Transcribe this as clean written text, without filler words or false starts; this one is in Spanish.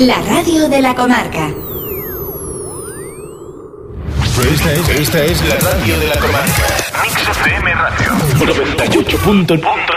la radio de la comarca. Esta es la radio de la comarca. Mix FM Radio. 98.9.